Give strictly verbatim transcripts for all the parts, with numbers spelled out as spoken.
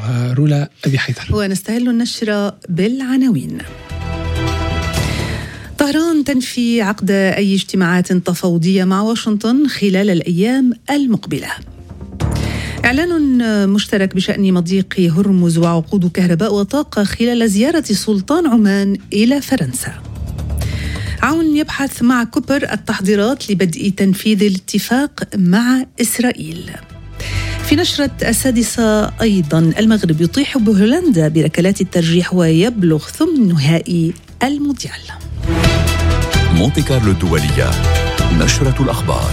نتابعها رولا أبي حيدر. ونستهل النشرة بالعناوين. طهران تنفي عقد أي اجتماعات تفاوضية مع واشنطن خلال الأيام المقبلة. إعلان مشترك بشأن مضيق هرمز وعقود كهرباء وطاقة خلال زيارة سلطان عمان إلى فرنسا. عون يبحث مع كوبر التحضيرات لبدء تنفيذ الاتفاق مع إسرائيل. في نشرة السادسة أيضا المغرب يطيح بهولندا بركلات الترجيح ويبلغ ثمن نهائي المونديال. مونتي كارلو الدولية، نشرة الأخبار.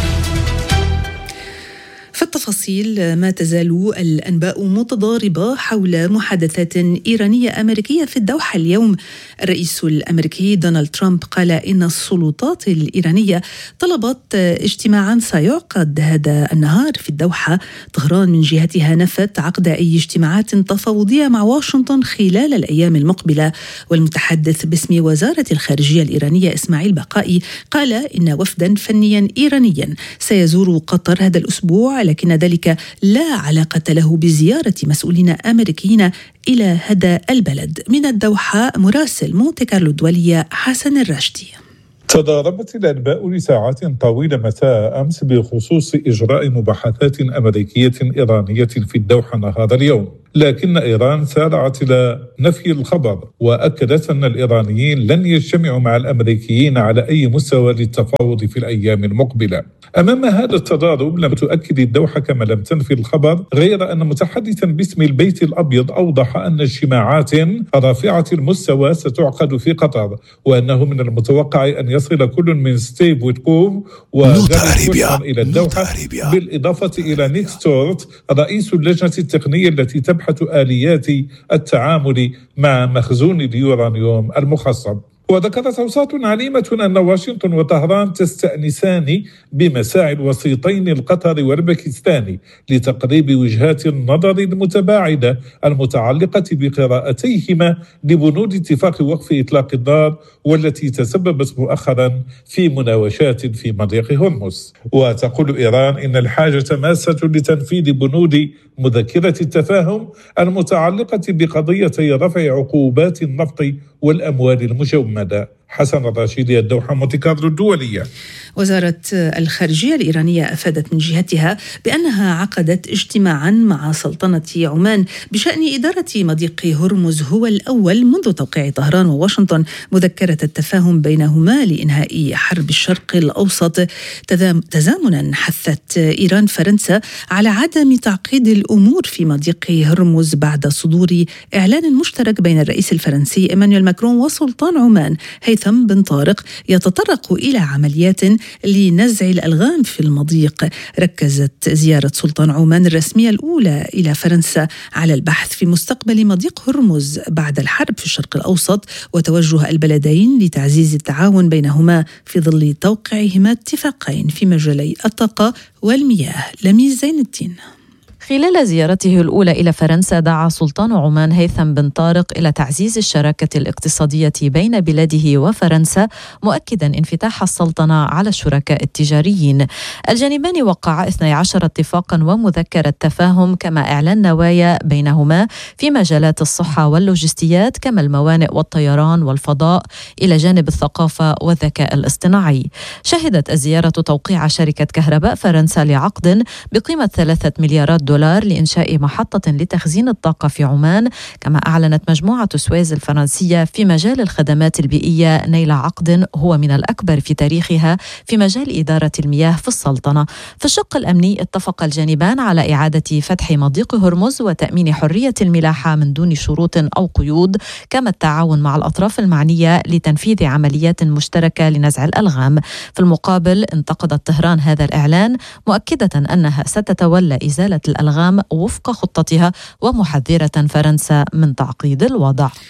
في التفاصيل، ما تزال الأنباء متضاربة حول محادثات إيرانية أمريكية في الدوحة اليوم. الرئيس الأمريكي دونالد ترامب قال إن السلطات الإيرانية طلبت اجتماعا سيعقد هذا النهار في الدوحة. طهران من جهتها نفت عقد أي اجتماعات تفاوضية مع واشنطن خلال الأيام المقبلة. والمتحدث باسم وزارة الخارجية الإيرانية إسماعيل بقائي قال إن وفدا فنيا إيرانيا سيزور قطر هذا الأسبوع، لكن ذلك لا علاقة له بزيارة مسؤولين أمريكيين إلى هذا البلد. من الدوحة مراسل مونتي كارلو الدولية حسن الراشدي. تضاربت الأنباء لساعات طويلة مساء أمس بخصوص إجراء مباحثات أمريكية إيرانية في الدوحة نهار اليوم، لكن إيران سارعت إلى نفي الخبر وأكدت أن الإيرانيين لن يجتمعوا مع الأمريكيين على أي مستوى للتفاوض في الأيام المقبلة. أمام هذا التضارب لم تؤكد الدوحة كما لم تنفي الخبر، غير أن متحدثا باسم البيت الأبيض أوضح أن اجتماعات رافعة المستوى ستعقد في قطر، وأنه من المتوقع أن يصل كل من ستيف ويتكوف وغالي إلى الدوحة، بالإضافة إلى نيك ستورت رئيس اللجنة التقنية التي تبحث آليات التعامل مع مخزون اليورانيوم المخصب. وذكرت أوساط عليمة أن واشنطن وطهران تستأنسان بمساعي الوسيطين القطري والباكستاني لتقريب وجهات النظر المتباعدة المتعلقة بقراءتيهما لبنود اتفاق وقف إطلاق النار والتي تسببت مؤخرا في مناوشات في مضيق هرمز. وتقول إيران إن الحاجة ماسة لتنفيذ بنود مذكرة التفاهم المتعلقة بقضيتي رفع عقوبات النفط والأموال المجمدة. حسن الراشدي، الدوحة، مونتي كارلو الدولية. وزارة الخارجية الإيرانية أفادت من جهتها بأنها عقدت اجتماعا مع سلطنة عمان بشأن إدارة مضيق هرمز، هو الأول منذ توقيع طهران وواشنطن مذكرة التفاهم بينهما لإنهاء حرب الشرق الأوسط. تزامنا حثت إيران فرنسا على عدم تعقيد الأمور في مضيق هرمز بعد صدور إعلان مشترك بين الرئيس الفرنسي إيمانويل ماكرون وسلطان عمان هيثم بن طارق يتطرق إلى عمليات لنزع الألغام في المضيق. ركزت زيارة سلطان عمان الرسمية الأولى إلى فرنسا على البحث في مستقبل مضيق هرمز بعد الحرب في الشرق الأوسط، وتوجه البلدين لتعزيز التعاون بينهما في ظل توقيعهما اتفاقين في مجالي الطاقة والمياه. لميس زين الدين. خلال زيارته الأولى إلى فرنسا دعا سلطان عمان هيثم بن طارق إلى تعزيز الشراكة الاقتصادية بين بلاده وفرنسا، مؤكدا انفتاح السلطنة على الشركاء التجاريين. الجانبان وقعا اثني عشر اتفاقا ومذكرة تفاهم، كما إعلان نوايا بينهما في مجالات الصحة واللوجستيات كما الموانئ والطيران والفضاء، إلى جانب الثقافة والذكاء الاصطناعي. شهدت الزيارة توقيع شركة كهرباء فرنسا لعقد بقيمة ثلاثة مليارات دولار دولار لإنشاء محطة لتخزين الطاقة في عمان. كما أعلنت مجموعة سويز الفرنسية في مجال الخدمات البيئية نيل عقد هو من الأكبر في تاريخها في مجال إدارة المياه في السلطنة. في الشق الأمني اتفق الجانبان على إعادة فتح مضيق هرمز وتأمين حرية الملاحة من دون شروط أو قيود، كما التعاون مع الأطراف المعنية لتنفيذ عمليات مشتركة لنزع الألغام. في المقابل انتقدت طهران هذا الإعلان، مؤكدة أنها ستتولى إزالة الألغام وفق خطتها، ومحذرة فرنسا من تعقيد الوضع.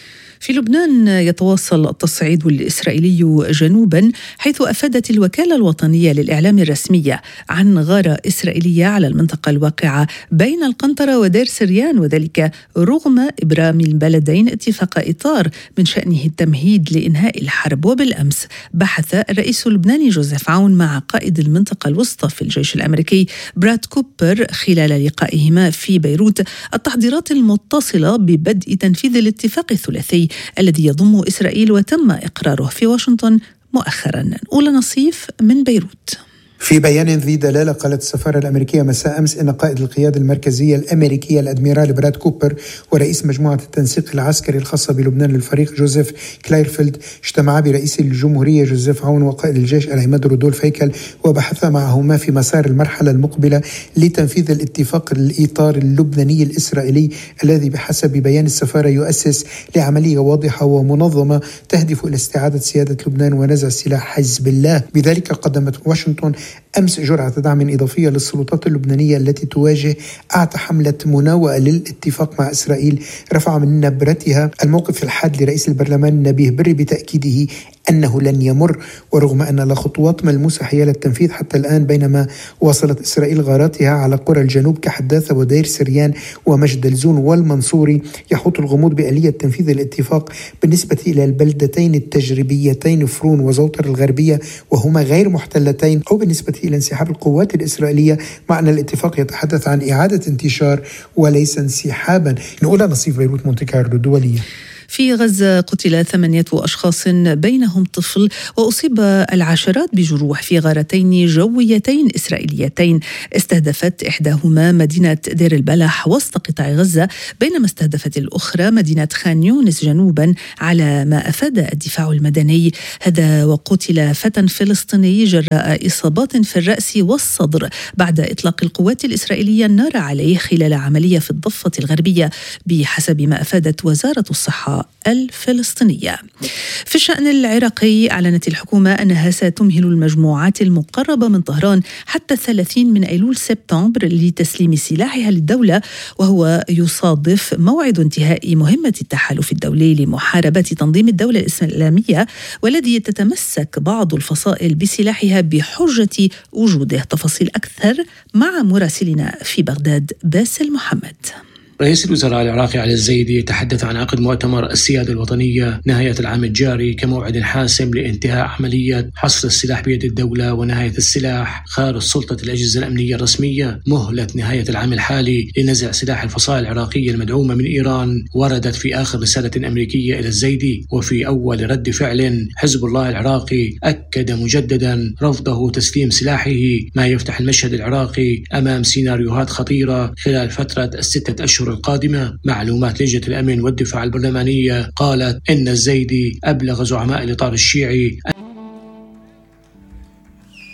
في لبنان يتواصل التصعيد الإسرائيلي جنوبا، حيث أفادت الوكالة الوطنية للإعلام الرسمية عن غارة إسرائيلية على المنطقة الواقعة بين القنطرة ودير سريان، وذلك رغم إبرام البلدين اتفاق إطار من شأنه التمهيد لإنهاء الحرب. وبالأمس بحث الرئيس اللبناني جوزيف عون مع قائد المنطقة الوسطى في الجيش الأمريكي براد كوبر خلال لقائهما في بيروت التحضيرات المتصلة ببدء تنفيذ الاتفاق الثلاثي الذي يضم إسرائيل وتم إقراره في واشنطن مؤخرا. أولى نصيف من بيروت. في بيان ذي دلالة قالت السفارة الأمريكية مساء أمس إن قائد القيادة المركزية الأمريكية الأدميرال براد كوبر ورئيس مجموعة التنسيق العسكري الخاصة بلبنان للفريق جوزيف كلايرفيلد اجتمعا برئيس الجمهورية جوزيف عون وقائد الجيش العماد رودولف هيكل، وبحثا معهما في مسار المرحلة المقبلة لتنفيذ الاتفاق الإطار اللبناني الإسرائيلي الذي بحسب بيان السفارة يؤسس لعملية واضحة ومنظمة تهدف إلى استعادة سيادة لبنان ونزع سلاح حزب الله. بذلك قدمت واشنطن أمس جرعة دعم إضافية للسلطات اللبنانية التي تواجه أعتى حملة مناوئة للاتفاق مع إسرائيل، رفع من نبرتها الموقف الحاد لرئيس البرلمان نبيه بري بتأكيده أنه لن يمر، ورغم أن لا خطوات ملموسة حيال التنفيذ حتى الآن، بينما واصلت إسرائيل غاراتها على قرى الجنوب كحداثة ودير سريان ومجد الزون والمنصوري، يحوط الغموض بآلية تنفيذ الاتفاق بالنسبة إلى البلدتين التجريبيتين فرون وزوطر الغربية وهما غير محتلتين، أو بالنسبة إلى انسحاب القوات الإسرائيلية، مع أن الاتفاق يتحدث عن إعادة انتشار وليس انسحابا. نقول نصيف بيروت مونتي كارلو الدولية. في غزة قتل ثمانية أشخاص بينهم طفل، وأصيب العشرات بجروح في غارتين جويتين إسرائيليتين استهدفت إحداهما مدينة دير البلح وسط قطاع غزة، بينما استهدفت الأخرى مدينة خان يونس جنوبا، على ما أفاد الدفاع المدني. هذا وقتل فتى فلسطيني جراء إصابات في الرأس والصدر بعد إطلاق القوات الإسرائيلية النار عليه خلال عملية في الضفة الغربية، بحسب ما أفادت وزارة الصحة الفلسطينية. في الشأن العراقي أعلنت الحكومة أنها ستمهل المجموعات المقربة من طهران حتى الثلاثين من أيلول سبتمبر لتسليم سلاحها للدولة، وهو يصادف موعد انتهاء مهمة التحالف الدولي لمحاربة تنظيم الدولة الإسلامية، والذي تتمسك بعض الفصائل بسلاحها بحجة وجوده. تفاصيل أكثر مع مراسلنا في بغداد باسل محمد. رئيس الوزراء العراقي علي الزيدي تحدث عن عقد مؤتمر السيادة الوطنية نهاية العام الجاري كموعد حاسم لانتهاء عملية حصر السلاح بيد الدولة ونهاية السلاح خارج سلطة الأجهزة الأمنية الرسمية. مهلة نهاية العام الحالي لنزع سلاح الفصائل العراقية المدعومة من إيران وردت في آخر رسالة أمريكية إلى الزيدي. وفي أول رد فعل، حزب الله العراقي أكد مجددا رفضه تسليم سلاحه، ما يفتح المشهد العراقي أمام سيناريوهات خطيرة خلال فترة الستة أشهر القادمة. معلومات لجنة الأمن والدفاع البرلمانية قالت إن الزيدي أبلغ زعماء الإطار الشيعي